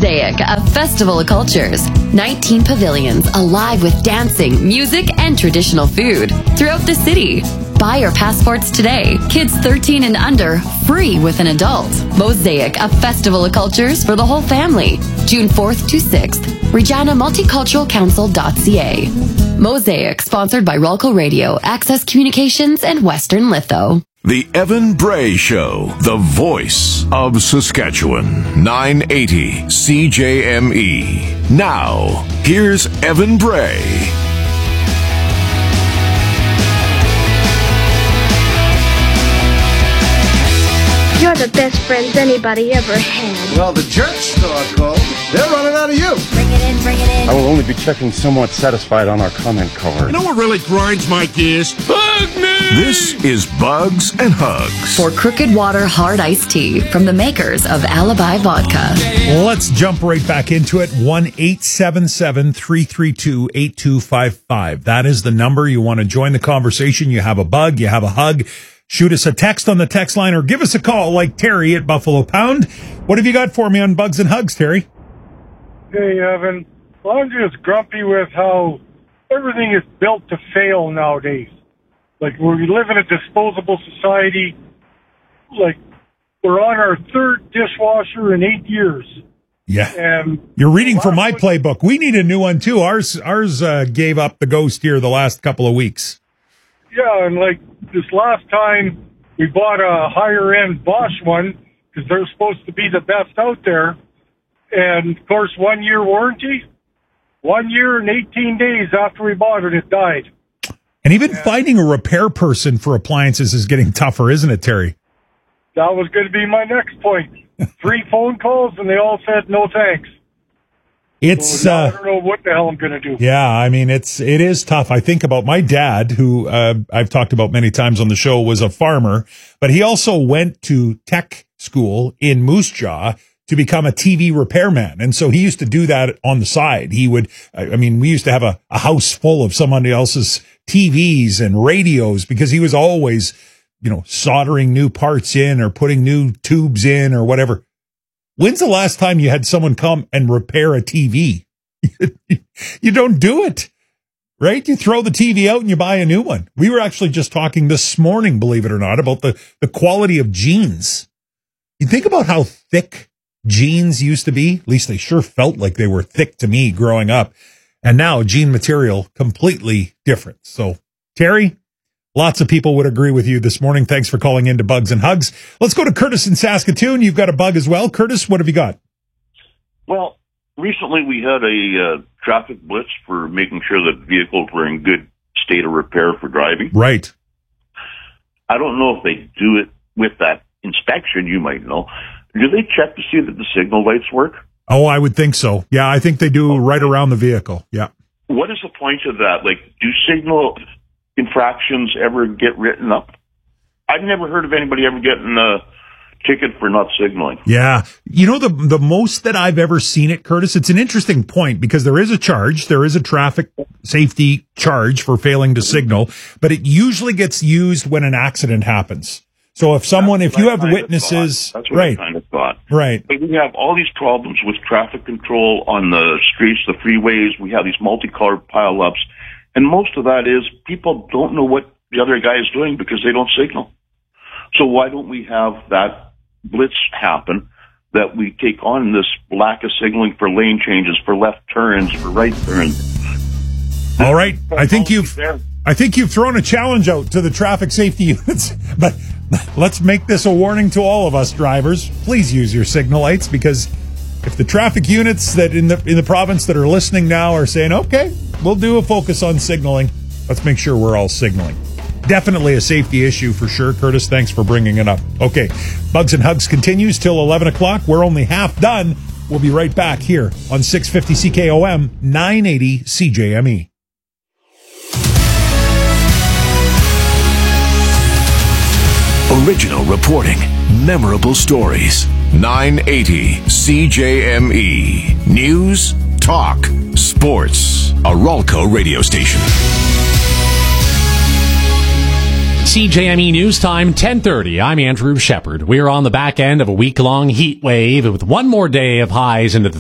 Mosaic, a festival of cultures. 19 pavilions alive with dancing, music, and traditional food throughout the city. Buy your passports today. Kids 13 and under, free with an adult. Mosaic, a festival of cultures for the whole family. June 4th to 6th. ReginaMulticulturalCouncil.ca. Mosaic, sponsored by Rolco Radio, Access Communications, and Western Litho. The Evan Bray Show, the voice of Saskatchewan. 980 CJME. Now, here's Evan Bray. You're the best friends anybody ever had. Well, the jerk store called. They're running out of you. Bring it in, bring it in. I will only be checking somewhat satisfied on our comment card. You know what really grinds my gears? Hug me! This is Bugs and Hugs. For Crooked Water Hard Iced Tea from the makers of Alibi Vodka. Let's jump right back into it. 1-877-332-8255. That is the number. You want to join the conversation. You have a bug, you have a hug. Shoot us a text on the text line or give us a call like Terry at Buffalo Pound. What have you got for me on Bugs and Hugs, Terry? Hey, Evan. Well, I'm just grumpy with how everything is built to fail nowadays. Like, we live in a disposable society. Like, we're on our third dishwasher in 8 years. Yeah. And you're reading from my playbook. We need a new one, too. Ours gave up the ghost here the last couple of weeks. Yeah, and like this last time, we bought a higher-end Bosch one because they're supposed to be the best out there. And, of course, 1 year warranty. 1 year and 18 days after we bought it, it died. And even finding a repair person for appliances is getting tougher, isn't it, Terry? That was going to be my next point. 3 phone calls, and they all said no thanks. It's so I don't know what the hell I'm going to do. Yeah, I mean, it is tough. I think about my dad, who I've talked about many times on the show, was a farmer, but he also went to tech school in Moose Jaw to become a TV repairman. And so he used to do that on the side. He would, we used to have a house full of somebody else's TVs and radios because he was always, soldering new parts in or putting new tubes in or whatever. When's the last time you had someone come and repair a TV? You don't do it, right? You throw the TV out and you buy a new one. We were actually just talking this morning, believe it or not, about the quality of jeans. You think about how thick jeans used to be. At least they sure felt like they were thick to me growing up. And now jean material completely different. So, Terry, lots of people would agree with you this morning. Thanks for calling in to Bugs and Hugs. Let's go to Curtis in Saskatoon. You've got a bug as well. Curtis, what have you got? Well, recently we had a traffic blitz for making sure that vehicles were in good state of repair for driving. Right. I don't know if they do it with that inspection. You might know. Do they check to see that the signal lights work? Oh, I would think so. Yeah, I think they do right around the vehicle. Yeah. What is the point of that? Like, do signal infractions ever get written up? I've never heard of anybody ever getting a ticket for not signaling. Yeah. The most that I've ever seen it, Curtis, it's an interesting point because there is a charge. There is a traffic safety charge for failing to signal, but it usually gets used when an accident happens. So if you have witnesses, that's what right. I kind of thought. Right. But we have all these problems with traffic control on the streets, the freeways. We have these multicolored pileups. And most of that is people don't know what the other guy is doing because they don't signal. So why don't we have that blitz happen, that we take on this lack of signaling for lane changes, for left turns, for right turns? All right. I think you've thrown a challenge out to the traffic safety units, but let's make this a warning to all of us drivers. Please use your signal lights, because if the traffic units that in the province that are listening now are saying, okay, we'll do a focus on signaling, let's make sure we're all signaling. Definitely a safety issue for sure. Curtis, thanks for bringing it up. Okay, Bugs and Hugs continues till 11 o'clock. We're only half done. We'll be right back here on 650 CKOM, 980 CJME. Original reporting, memorable stories. 980 CJME. News, talk, sports. A Rolco radio station. CJME News Time, 10:30. I'm Andrew Shepard. We are on the back end of a week-long heat wave with one more day of highs into the